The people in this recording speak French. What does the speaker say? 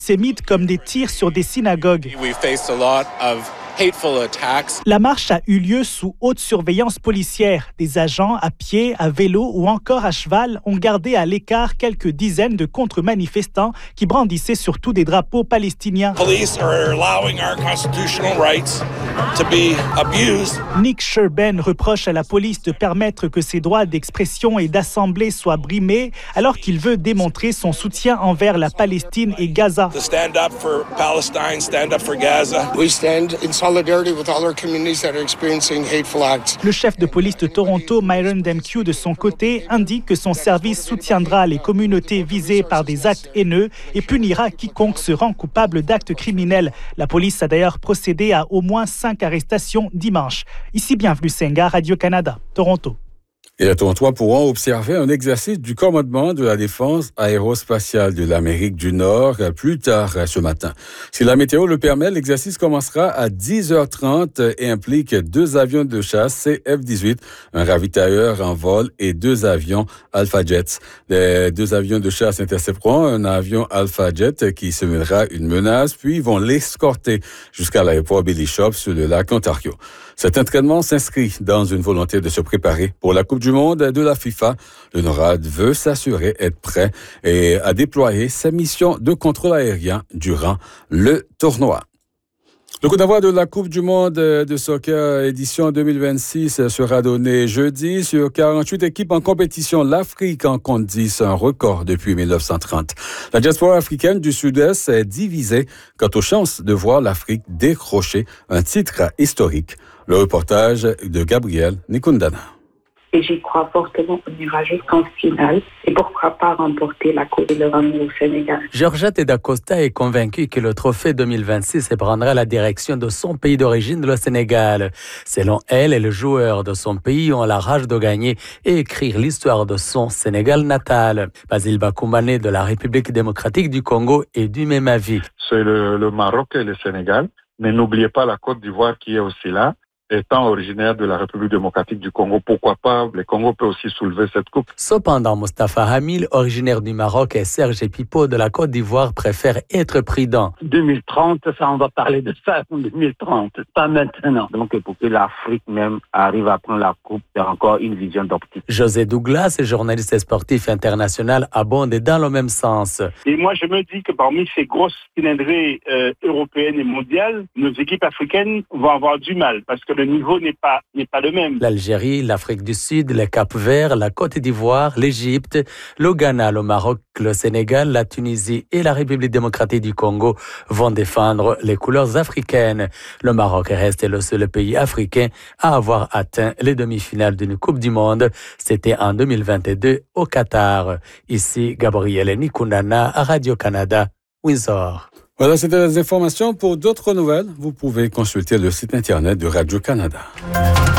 antisémites comme des tirs sur des synagogues. La marche a eu lieu sous haute surveillance policière. Des agents à pied, à vélo ou encore à cheval ont gardé à l'écart quelques dizaines de contre-manifestants qui brandissaient surtout des drapeaux palestiniens. Nick Sherben reproche à la police de permettre que ses droits d'expression et d'assemblée soient brimés alors qu'il veut démontrer son soutien envers la Palestine et Gaza. Le chef de police de Toronto, Myron Demkiw, de son côté, indique que son service soutiendra les communautés visées par des actes haineux et punira quiconque se rend coupable d'actes criminels. La police a d'ailleurs procédé à au moins 5 arrestations dimanche. Ici, bienvenue Senga, Radio-Canada, Toronto. Et les Torontois pourront observer un exercice du commandement de la défense aérospatiale de l'Amérique du Nord plus tard ce matin. Si la météo le permet, l'exercice commencera à 10h30 et implique 2 avions de chasse CF-18, un ravitailleur en vol et 2 avions Alpha Jets. Les 2 avions de chasse intercepteront un avion Alpha Jet qui semera une menace, puis vont l'escorter jusqu'à l'aéroport Billy-Shops sur le lac Ontario. Cet entraînement s'inscrit dans une volonté de se préparer pour la Coupe du Monde de la FIFA. Le NORAD veut s'assurer être prêt et à déployer sa mission de contrôle aérien durant le tournoi. Le coup d'envoi de la Coupe du Monde de soccer édition 2026 sera donné jeudi. Sur 48 équipes en compétition, l'Afrique en compte 10, un record depuis 1930. La diaspora africaine du Sud-Est est divisée quant aux chances de voir l'Afrique décrocher un titre historique. Le reportage de Gabriel Nikundana. Et j'y crois fortement, on ira jusqu'en finale. Et pourquoi pas remporter la Coupe et le ramener au Sénégal. Georgette Dacosta est convaincue que le trophée 2026 prendra la direction de son pays d'origine, le Sénégal. Selon elle, les joueurs de son pays ont la rage de gagner et écrire l'histoire de son Sénégal natal. Basile Bakoumane de la République démocratique du Congo est du même avis. C'est le Maroc et le Sénégal, mais n'oubliez pas la Côte d'Ivoire qui est aussi là. Étant originaire de la République démocratique du Congo, pourquoi pas, le Congo peut aussi soulever cette coupe. Cependant, Moustapha Hamil, originaire du Maroc, et Serge Pipo de la Côte d'Ivoire préfèrent être prudents. 2030, ça, on va parler de ça en 2030, pas maintenant. Donc, pour que l'Afrique même arrive à prendre la coupe, c'est encore une vision d'optique. José Douglas, journaliste sportif international, abonde dans le même sens. Et moi, je me dis que parmi ces grosses cylindrées européennes et mondiales, nos équipes africaines vont avoir du mal, parce que le niveau n'est pas le même. L'Algérie, l'Afrique du Sud, le Cap-Vert, la Côte d'Ivoire, l'Égypte, le Ghana, le Maroc, le Sénégal, la Tunisie et la République démocratique du Congo vont défendre les couleurs africaines. Le Maroc reste le seul pays africain à avoir atteint les demi-finales d'une Coupe du Monde. C'était en 2022 au Qatar. Ici, Gabriel Nikundana, Radio-Canada, Windsor. Voilà, c'était les informations. Pour d'autres nouvelles, vous pouvez consulter le site Internet de Radio-Canada.